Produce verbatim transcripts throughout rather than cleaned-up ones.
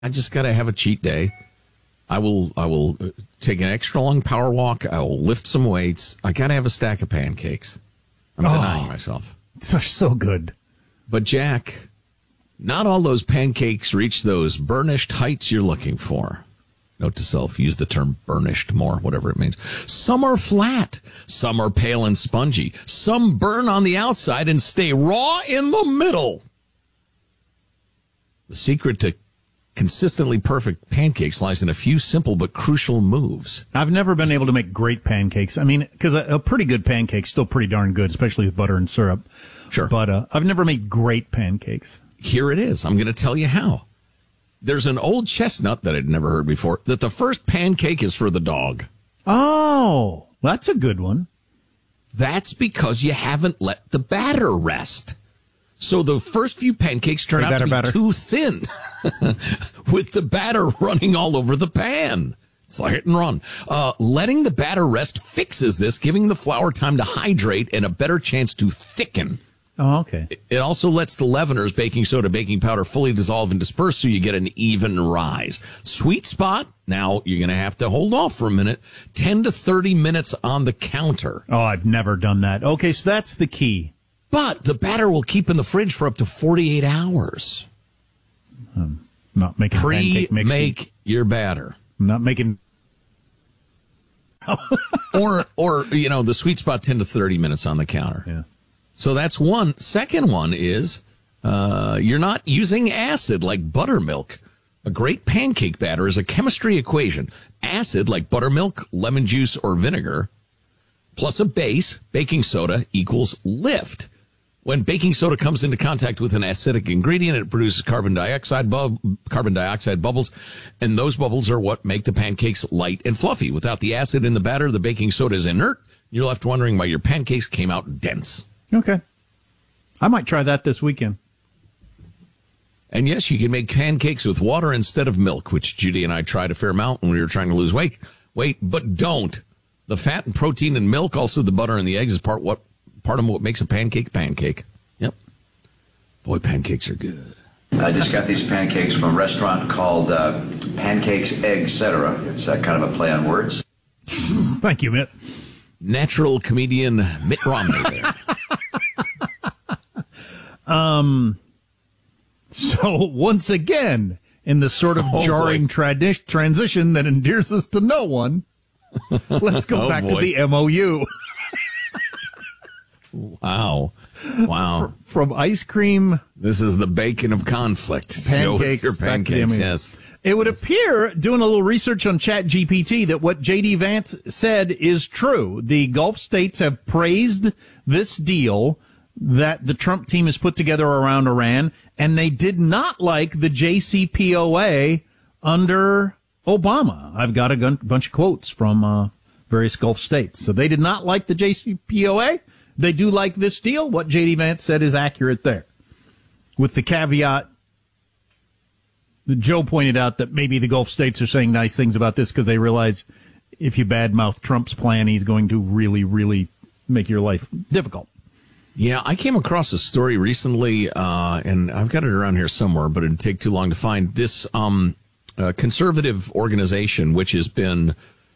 I just got to have a cheat day. I will I will take an extra long power walk. I will lift some weights. I got to have a stack of pancakes. I'm oh, denying myself. So, so good. But, Jack, not all those pancakes reach those burnished heights you're looking for. Note to self, use the term burnished more, whatever it means. Some are flat. Some are pale and spongy. Some burn on the outside and stay raw in the middle. The secret to consistently perfect pancakes lies in a few simple but crucial moves. I've never been able to make great pancakes. I mean, because a, a pretty good pancake's still pretty darn good, especially with butter and syrup. Sure. But uh, I've never made great pancakes. Here it is. I'm going to tell you how. There's an old chestnut that I'd never heard before, that the first pancake is for the dog. Oh, that's a good one. That's because you haven't let the batter rest. So the first few pancakes turn hey, out batter, to be batter. too thin with the batter running all over the pan. It's like hit and run. Uh, letting the batter rest fixes this, giving the flour time to hydrate and a better chance to thicken. Oh, okay. It also lets the leaveners, baking soda, baking powder fully dissolve and disperse so you get an even rise. Sweet spot, now you're going to have to hold off for a minute, ten to thirty minutes on the counter. Oh, I've never done that. Okay, so that's the key. But the batter will keep in the fridge for up to forty-eight hours. I'm not making pancake mix. Pre-make your batter. I'm not making... or, or you know, the sweet spot, ten to thirty minutes on the counter. Yeah. So that's one. Second one is uh, you're not using acid like buttermilk. A great pancake batter is a chemistry equation. Acid like buttermilk, lemon juice, or vinegar, plus a base, baking soda, equals lift. When baking soda comes into contact with an acidic ingredient, it produces carbon dioxide bub- carbon dioxide bubbles, and those bubbles are what make the pancakes light and fluffy. Without the acid in the batter, the baking soda is inert. You're left wondering why your pancakes came out dense. Okay. I might try that this weekend. And yes, you can make pancakes with water instead of milk, which Judy and I tried a fair amount when we were trying to lose weight. Wait, but don't. The fat and protein in milk, also the butter and the eggs, is part what part of what makes a pancake pancake. Yep. Boy, pancakes are good. I just got these pancakes from a restaurant called uh, Pancakes, Egg, et cetera. It's uh, kind of a play on words. Thank you, Mitt. Natural comedian Mitt Romney there. Um, so once again, in the sort of oh, jarring tradi- transition that endears us to no one, let's go oh, back boy. to the M O U. Wow. Wow. From ice cream. This is the bacon of conflict. Pancakes. Your pancakes, yes. It would yes. appear, doing a little research on ChatGPT, that what J D. Vance said is true. The Gulf states have praised this deal that the Trump team has put together around Iran, and they did not like the J C P O A under Obama. I've got a gun- bunch of quotes from uh, various Gulf states. So they did not like the J C P O A. They do like this deal. What J D. Vance said is accurate there. With the caveat that Joe pointed out that maybe the Gulf states are saying nice things about this because they realize if you badmouth Trump's plan, he's going to really, really make your life difficult. Yeah, I came across a story recently, uh, and I've got it around here somewhere, but it'd take too long to find. This um, uh, conservative organization, which has been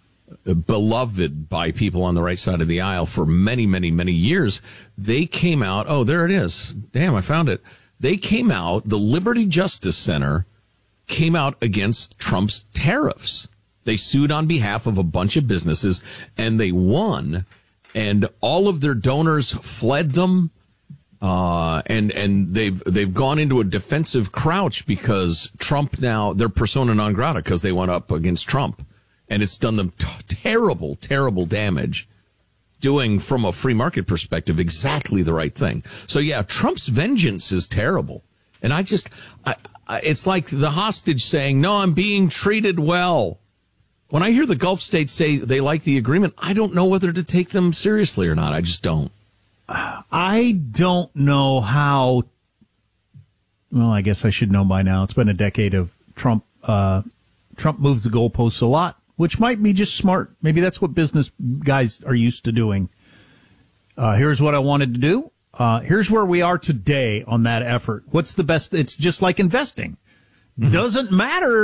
beloved by people on the right side of the aisle for many, many, many years, they came out. Oh, there it is. Damn, I found it. They came out, the Liberty Justice Center came out against Trump's tariffs. They sued on behalf of a bunch of businesses, and they won. And all of their donors fled them, uh, and and they've they've gone into a defensive crouch because Trump now, they're persona non grata because they went up against Trump, and it's done them t- terrible, terrible damage, doing from a free market perspective exactly the right thing. So yeah, Trump's vengeance is terrible, and I just, I, I, it's like the hostage saying, "No, I'm being treated well." When I hear the Gulf states say they like the agreement, I don't know whether to take them seriously or not. I just don't. I don't know how. Well, I guess I should know by now. It's been a decade of Trump. Uh, Trump moves the goalposts a lot, which might be just smart. Maybe that's what business guys are used to doing. Uh, here's what I wanted to do. Uh, here's where we are today on that effort. What's the best? It's just like investing. doesn't matter